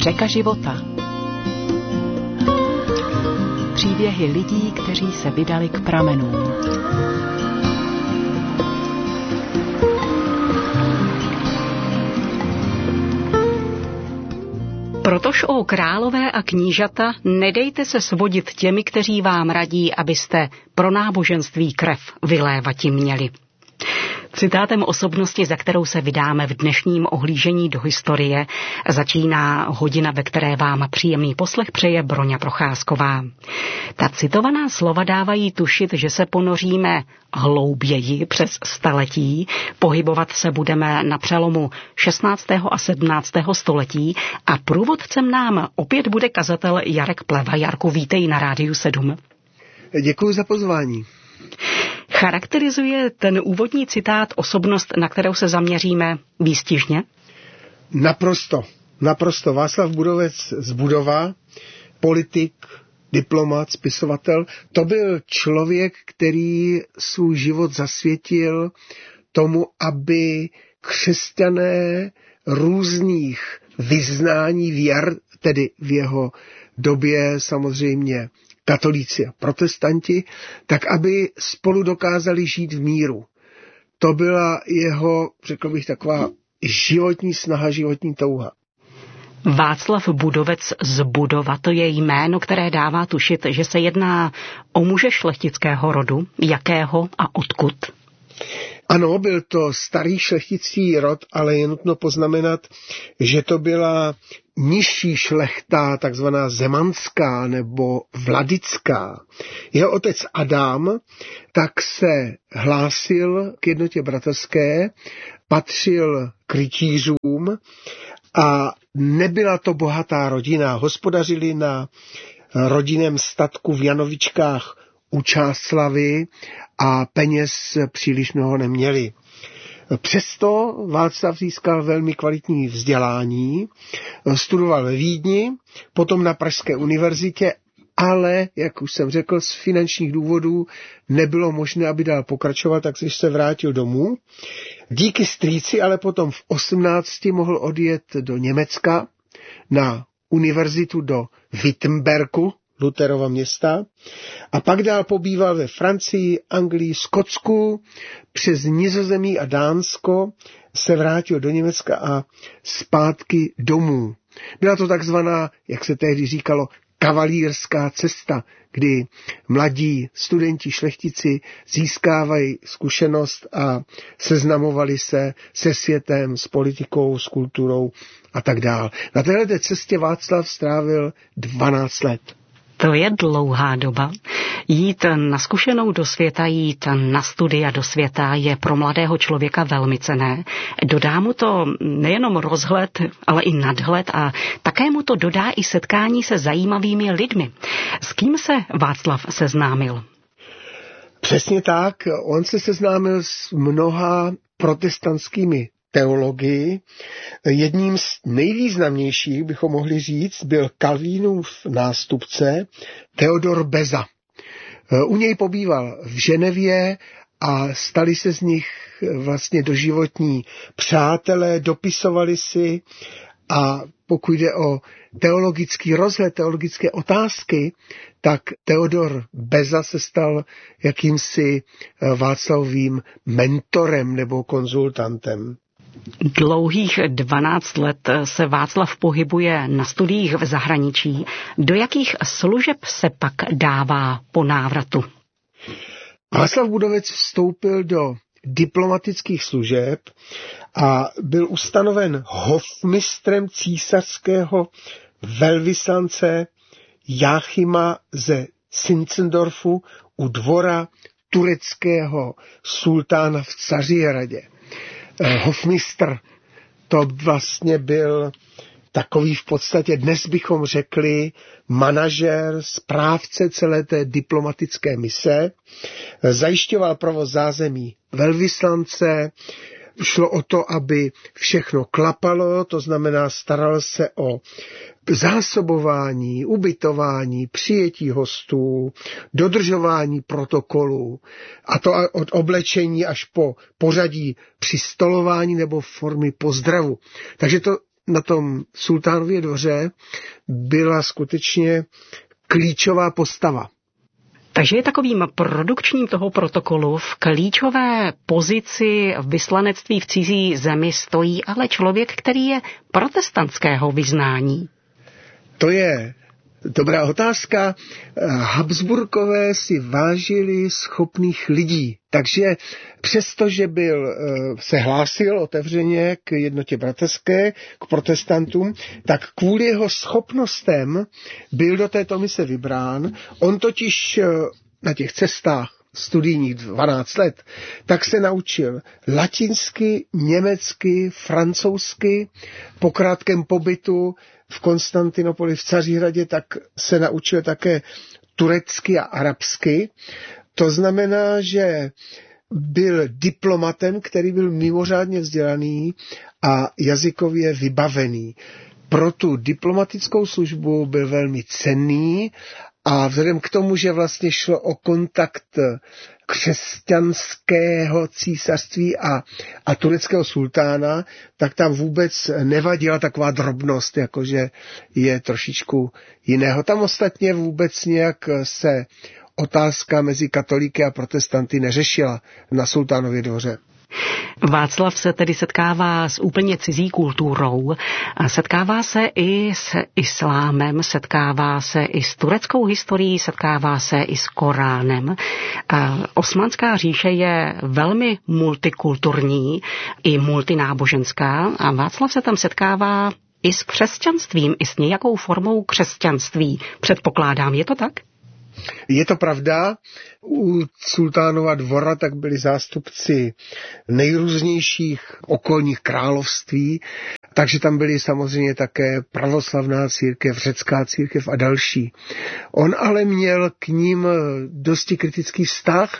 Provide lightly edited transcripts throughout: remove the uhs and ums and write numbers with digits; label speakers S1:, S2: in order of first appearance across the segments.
S1: Řeka života. Příběhy lidí, kteří se vydali k pramenům. Protož, o králové a knížata, nedejte se svodit těmi, kteří vám radí, abyste pro náboženství krev vylévati měli. Citátem osobnosti, za kterou se vydáme v dnešním ohlížení do historie, začíná hodina, ve které vám příjemný poslech přeje Broňa Procházková. Ta citovaná slova dávají tušit, že se ponoříme hlouběji přes staletí, pohybovat se budeme na přelomu 16. a 17. století a průvodcem nám opět bude kazatel Jarek Pleva. Jarku, vítej na Rádiu 7.
S2: Děkuji za pozvání.
S1: Charakterizuje ten úvodní citát osobnost, na kterou se zaměříme, výstižně?
S2: Naprosto. Václav Budovec z Budova, politik, diplomat, spisovatel, to byl člověk, který svůj život zasvětil tomu, aby křesťané různých vyznání věr, tedy v jeho době samozřejmě katolíci a protestanti, tak aby spolu dokázali žít v míru. To byla jeho, řekl bych, taková životní snaha, životní touha.
S1: Václav Budovec z Budova, to je jméno, které dává tušit, že se jedná o muže šlechtického rodu. Jakého a odkud?
S2: Ano, byl to starý šlechtický rod, ale je nutno poznamenat, že to byla nižší šlechta, takzvaná zemanská nebo vladická. Jeho otec Adam tak se hlásil k jednotě bratrské, patřil k rytířům a nebyla to bohatá rodina. Hospodařili na rodinném statku v Janovičkách u Čáslavi a peněz příliš mnoho neměli. Přesto Václav získal velmi kvalitní vzdělání, studoval ve Vídni, potom na Pražské univerzitě, ale, jak už jsem řekl, z finančních důvodů nebylo možné, aby dál pokračoval, takže se vrátil domů. Díky strýci ale potom v 18 mohl odjet do Německa na univerzitu do Wittenbergu, Lutherova města, a pak dál pobýval ve Francii, Anglii, Skotsku, přes Nizozemí a Dánsko se vrátil do Německa a zpátky domů. Byla to takzvaná, jak se tehdy říkalo, kavalírská cesta, kdy mladí studenti šlechtici získávají zkušenost a seznamovali se se světem, s politikou, s kulturou a tak dál. Na této cestě Václav strávil 12 let.
S1: To je dlouhá doba. Jít na zkušenou do světa, jít na studia do světa je pro mladého člověka velmi cenné. Dodá mu to nejenom rozhled, ale i nadhled a také mu to dodá i setkání se zajímavými lidmi. S kým se Václav seznámil?
S2: Přesně tak. On se seznámil s mnoha protestantskými teologii. Jedním z nejvýznamnějších, bychom mohli říct, byl Kalvínův nástupce Theodor Beza. U něj pobýval v Ženevě a stali se z nich vlastně doživotní přátelé, dopisovali si a pokud jde o teologický rozhled, teologické otázky, tak Theodor Beza se stal jakýmsi Václavovým mentorem nebo konzultantem.
S1: Dlouhých 12 let se Václav pohybuje na studiích v zahraničí. Do jakých služeb se pak dává po návratu?
S2: Václav Budovec vstoupil do diplomatických služeb a byl ustanoven hofmistrem císařského velvyslance Jáchyma ze Zinzendorfu u dvora tureckého sultána v Cařihradě. Hofmistr, to vlastně byl takový v podstatě, dnes bychom řekli, manažer, správce celé té diplomatické mise, zajišťoval provoz zázemí velvyslance, šlo o to, aby všechno klapalo, to znamená staral se o zásobování, ubytování, přijetí hostů, dodržování protokolů, a to od oblečení až po pořadí při stolování nebo formy pozdravu. Takže to na tom sultánově dvoře byla skutečně klíčová postava.
S1: Takže je takovým produkčním toho protokolu v klíčové pozici v vyslanectví v cizí zemi stojí ale člověk, který je protestantského vyznání.
S2: To je dobrá otázka. Habsburkové si vážili schopných lidí, takže přestože se hlásil otevřeně k jednotě bratrské, k protestantům, tak kvůli jeho schopnostem byl do této mise vybrán. On totiž na těch cestách studijních 12 let, tak se naučil latinsky, německy, francouzsky. Po krátkém pobytu v Konstantinopoli v Cařihradě tak se naučil také turecky a arabsky. To znamená, že byl diplomatem, který byl mimořádně vzdělaný a jazykově vybavený. Pro tu diplomatickou službu byl velmi cenný a vzhledem k tomu, že vlastně šlo o kontakt křesťanského císařství a tureckého sultána, tak tam vůbec nevadila taková drobnost, jakože je trošičku jiného. Tam ostatně vůbec nějak se otázka mezi katolíky a protestanty neřešila na sultánově dvoře.
S1: Václav se tedy setkává s úplně cizí kulturou, setkává se i s islámem, setkává se i s tureckou historií, setkává se i s Koránem. Osmanská říše je velmi multikulturní i multináboženská a Václav se tam setkává i s křesťanstvím, i s nějakou formou křesťanství. Předpokládám, je to tak?
S2: Je to pravda. U sultánova dvora tak byli zástupci nejrůznějších okolních království, takže tam byly samozřejmě také pravoslavná církev, řecká církev a další. On ale měl k ním dosti kritický vztah.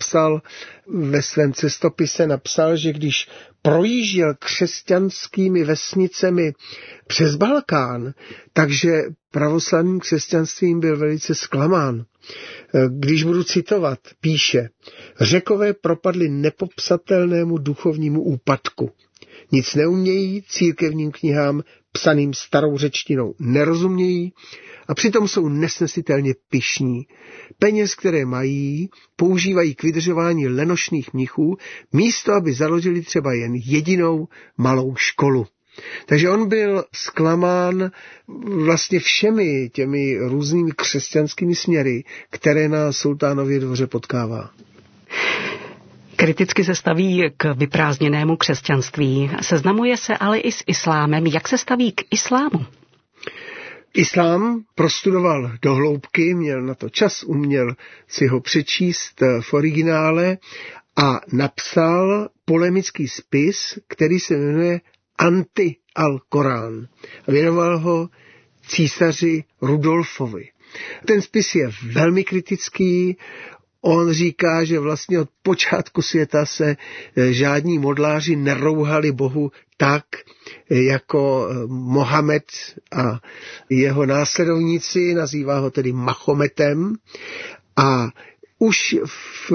S2: Ve svém cestopise napsal, že když projížděl křesťanskými vesnicemi přes Balkán, takže pravoslavným křesťanstvím byl velice zklamán. Když budu citovat, píše: Řekové propadli nepopsatelnému duchovnímu úpadku. Nic neumějí, církevním knihám psaným starou řečtinou nerozumějí a přitom jsou nesnesitelně pyšní. Peněz, které mají, používají k vydržování lenošných mnichů, místo aby založili třeba jen jedinou malou školu. Takže on byl zklamán vlastně všemi těmi různými křesťanskými směry, které na sultánově dvoře potkává.
S1: Kriticky se staví k vyprázdněnému křesťanství. Seznamuje se ale i s islámem. Jak se staví k islámu?
S2: Islám prostudoval do hloubky, měl na to čas, uměl si ho přečíst v originále a napsal polemický spis, který se jmenuje Anti-al-Korán. Věnoval ho císaři Rudolfovi. Ten spis je velmi kritický. On říká, že vlastně od počátku světa se žádní modláři nerouhali Bohu tak, jako Mohamed a jeho následovníci, nazývá ho tedy Mahometem. A už v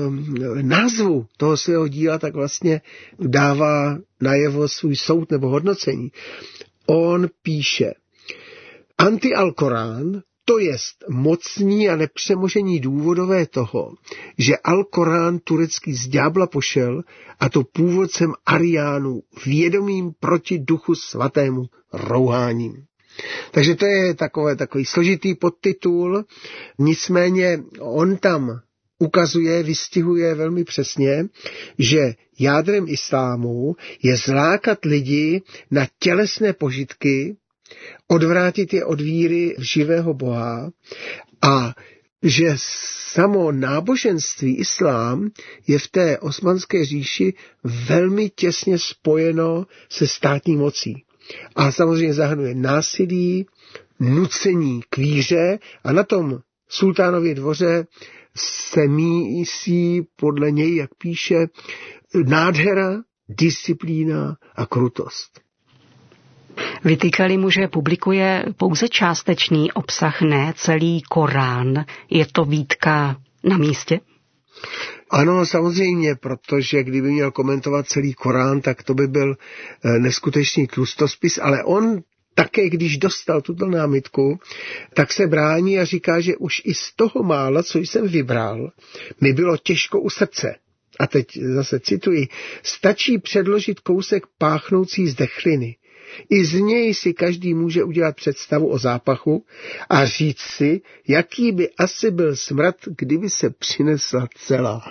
S2: názvu toho svého díla tak vlastně dává najevo svůj soud nebo hodnocení. On píše: Anti-al-Korán, to jest mocní a nepřemožení důvodové toho, že Al-Korán turecký z ďábla pošel, a to původcem Ariánů, vědomým proti duchu svatému rouháním. Takže to je takový složitý podtitul, nicméně on tam vystihuje velmi přesně, že jádrem islámu je zlákat lidi na tělesné požitky, odvrátit je od víry v živého Boha a že samo náboženství islám je v té osmanské říši velmi těsně spojeno se státní mocí. A samozřejmě zahrnuje násilí, nucení k víře a na tom sultánově dvoře se mísí podle něj, jak píše, nádhera, disciplína a krutost.
S1: Vytýkali mu, že publikuje pouze částečný obsah, ne celý Korán. Je to výtka na místě?
S2: Ano, samozřejmě, protože kdyby měl komentovat celý Korán, tak to by byl neskutečný tlustospis, ale on také, když dostal tuto námitku, tak se brání a říká, že už i z toho mála, co jsem vybral, mi bylo těžko u srdce. A teď zase cituji, stačí předložit kousek páchnoucí zdechliny. I z něj si každý může udělat představu o zápachu a říct si, jaký by asi byl smrad, kdyby se přinesla celá.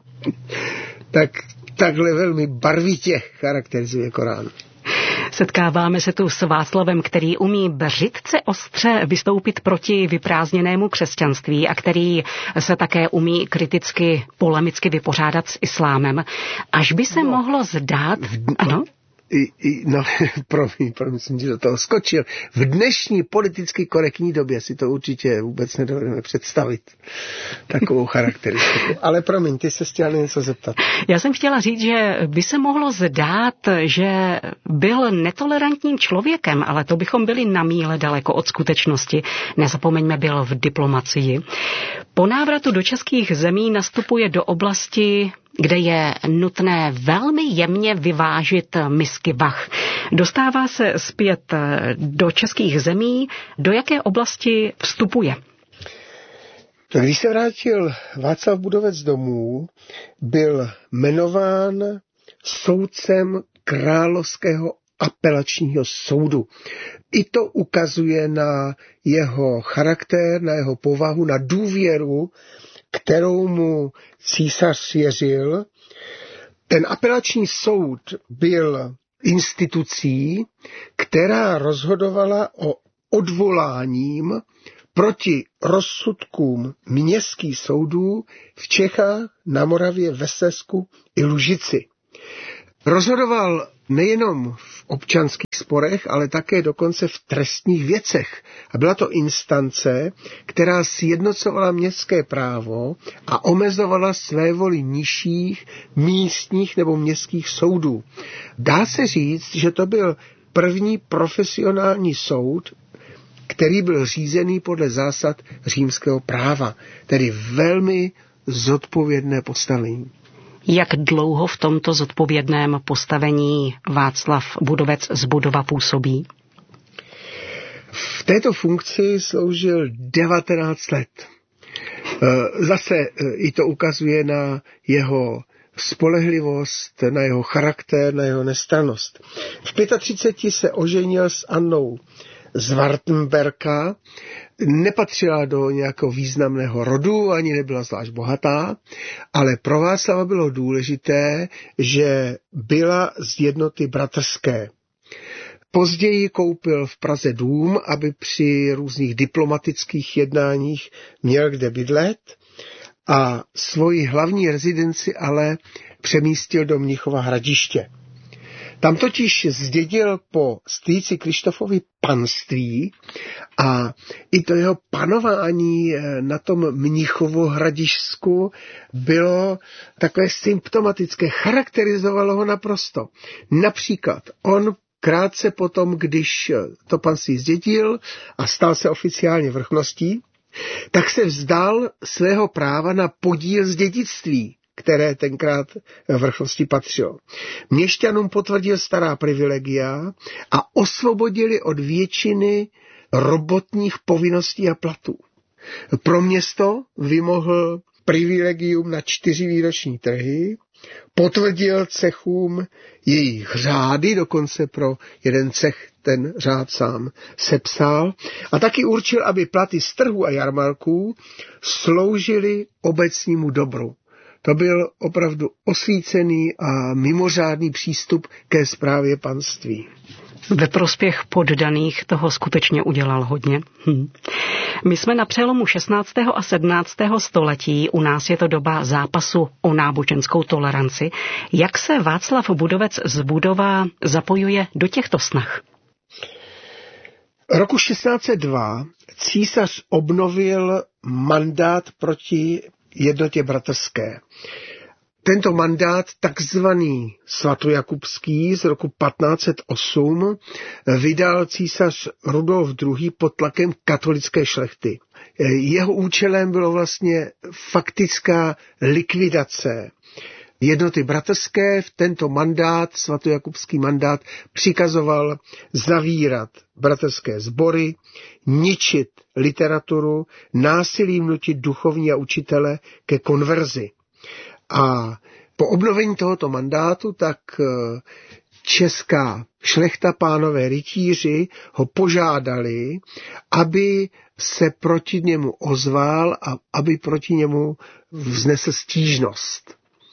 S2: Takhle velmi barvitě charakterizuje Korán.
S1: Setkáváme se tu s Václavem, který umí břitce ostře vystoupit proti vyprázdněnému křesťanství a který se také umí kriticky, polemicky vypořádat s islámem. Až by se mohlo zdát... Ano?
S2: Promiň, jsem ti do toho skočil. V dnešní politicky korektní době si to určitě vůbec nedovedeme představit. Takovou charakteristiku. Ale promiň, ty se chtěla něco zeptat.
S1: Já jsem chtěla říct, že by se mohlo zdát, že byl netolerantním člověkem, ale to bychom byli na míle daleko od skutečnosti. Nezapomeňme, byl v diplomacii. Po návratu do českých zemí nastupuje do oblasti, kde je nutné velmi jemně vyvážit misky vah. Dostává se zpět do českých zemí. Do jaké oblasti vstupuje?
S2: Když se vrátil Václav Budovec domů, byl jmenován soudcem Královského apelačního soudu. I to ukazuje na jeho charakter, na jeho povahu, na důvěru, kterou mu císař svěřil. Ten apelační soud byl institucí, která rozhodovala o odvoláním proti rozsudkům městských soudů v Čechách, na Moravě, ve Slezsku i Lužici. Rozhodoval nejenom v občanských sporech, ale také dokonce v trestních věcech. A byla to instance, která sjednocovala městské právo a omezovala své voli nižších místních nebo městských soudů. Dá se říct, že to byl první profesionální soud, který byl řízený podle zásad římského práva, tedy velmi zodpovědné postavení.
S1: Jak dlouho v tomto zodpovědném postavení Václav Budovec z Budova působí?
S2: V této funkci sloužil 19 let. Zase i to ukazuje na jeho spolehlivost, na jeho charakter, na jeho nestrannost. V 35 se oženil s Annou z Wartenberka, nepatřila do nějakého významného rodu, ani nebyla zvlášť bohatá, ale pro Václava bylo důležité, že byla z jednoty bratrské. Později koupil v Praze dům, aby při různých diplomatických jednáních měl kde bydlet a svoji hlavní rezidenci ale přemístil do Mnichova Hradiště. Tam totiž zdědil po strýci Krištofovi panství a i to jeho panování na tom Mnichovo-Hradišsku bylo takové symptomatické, charakterizovalo ho naprosto. Například on krátce potom, když to panství zdědil a stal se oficiálně vrchností, tak se vzdal svého práva na podíl z dědictví, které tenkrát vrchnosti patřilo. Měšťanům potvrdil stará privilegia a osvobodili od většiny robotních povinností a platů. Pro město vymohl privilegium na 4 výroční trhy, potvrdil cechům jejich řády, dokonce pro jeden cech ten řád sám sepsal a taky určil, aby platy z trhu a jarmarků sloužily obecnímu dobru. To byl opravdu osvícený a mimořádný přístup ke správě panství.
S1: Ve prospěch poddaných toho skutečně udělal hodně. My jsme na přelomu 16. a 17. století, u nás je to doba zápasu o náboženskou toleranci. Jak se Václav Budovec z Budova zapojuje do těchto snah?
S2: Roku 1602 císař obnovil mandát proti jednotě bratrské. Tento mandát, takzvaný svatojakubský z roku 1508, vydal císař Rudolf II. Pod tlakem katolické šlechty. Jeho účelem bylo vlastně faktická likvidace jednoty bratrské. V tento mandát, svatojakubský mandát, přikazoval zavírat bratrské sbory, ničit literaturu, násilím nutit duchovní a učitele ke konverzi. A po obnovení tohoto mandátu tak česká šlechta, pánové rytíři, ho požádali, aby se proti němu ozval a aby proti němu vznesl stížnost.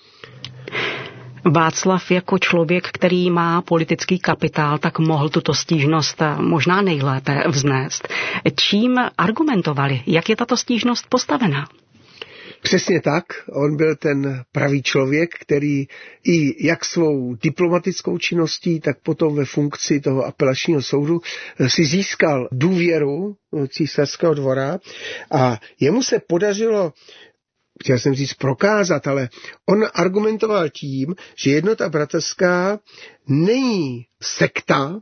S1: Václav jako člověk, který má politický kapitál, tak mohl tuto stížnost možná nejlépe vznést. Čím argumentovali? Jak je tato stížnost postavená?
S2: Přesně tak, on byl ten pravý člověk, který i jak svou diplomatickou činností, tak potom ve funkci toho apelačního soudu si získal důvěru císařského dvora a jemu se podařilo, chtěl jsem říct prokázat, ale on argumentoval tím, že jednota bratrská není sekta,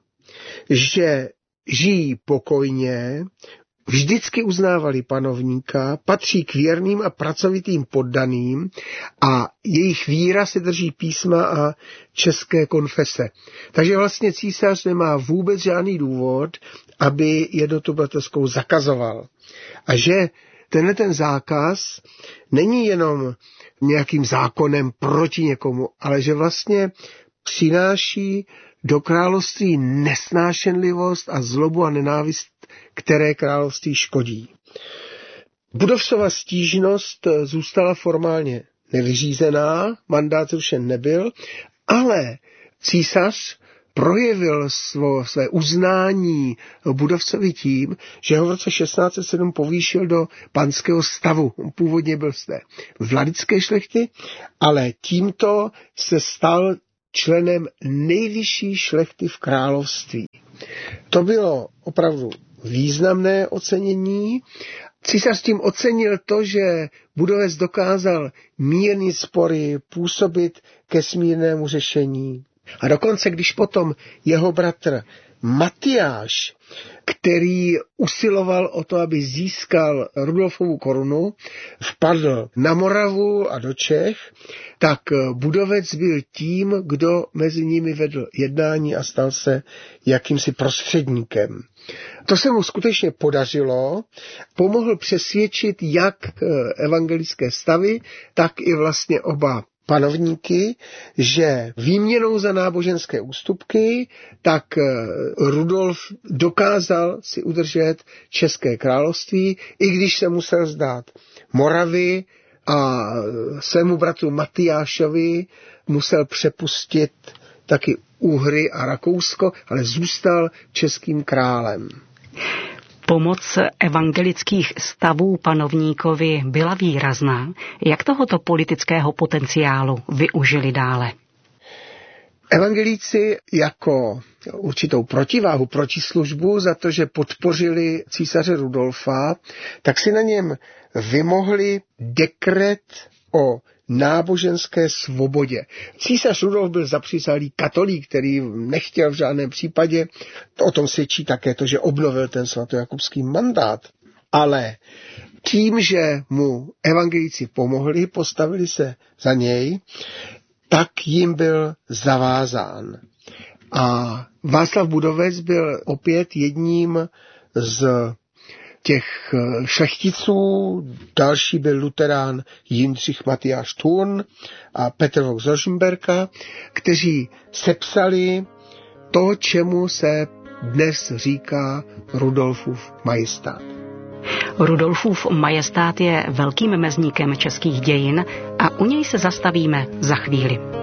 S2: že žijí pokojně, vždycky uznávali panovníka, patří k věrným a pracovitým poddaným a jejich víra se drží písma a české konfese. Takže vlastně císař nemá vůbec žádný důvod, aby jednotu bratrskou zakazoval. A že tenhle ten zákaz není jenom nějakým zákonem proti někomu, ale že vlastně přináší do království nesnášenlivost a zlobu a nenávist, které království škodí. Budovsova stížnost zůstala formálně nevyřízená, mandát zrušen nebyl, ale císař projevil své uznání Budovcovi tím, že ho v roce 1607 povýšil do panského stavu. Původně byl z té vladické šlechty, ale tímto se stal členem nejvyšší šlechty v království. To bylo opravdu významné ocenění. Císař tím ocenil to, že Budovec dokázal mírnit spory, působit ke smírnému řešení. A dokonce, když potom jeho bratr Matyáš, který usiloval o to, aby získal Rudolfovu korunu, vpadl na Moravu a do Čech, tak Budovec byl tím, kdo mezi nimi vedl jednání a stal se jakýmsi prostředníkem. To se mu skutečně podařilo, pomohl přesvědčit jak evangelické stavy, tak i vlastně oba panovníky, že výměnou za náboženské ústupky, tak Rudolf dokázal si udržet České království, i když se musel vzdát Moravy a svému bratru Matyášovi musel přepustit taky Uhry a Rakousko, ale zůstal českým králem.
S1: Pomoc evangelických stavů panovníkovi byla výrazná. Jak tohoto politického potenciálu využili dále?
S2: Evangelíci jako určitou protiváhu, protislužbu za to, že podpořili císaře Rudolfa, tak si na něm vymohli dekret o náboženské svobodě. Císař Rudolf byl zapřísahálý katolík, který nechtěl v žádném případě, o tom svědčí také to, že obnovil ten svatojakubský mandát, ale tím, že mu evangelíci pomohli, postavili se za něj, tak jim byl zavázán. A Václav Budovec byl opět jedním z těch šlechticů, další byl luterán Jindřich Matyáš Thurn a Petr Vok z Rožmberka, kteří sepsali to, čemu se dnes říká Rudolfův majestát.
S1: Rudolfův majestát je velkým mezníkem českých dějin a u něj se zastavíme za chvíli.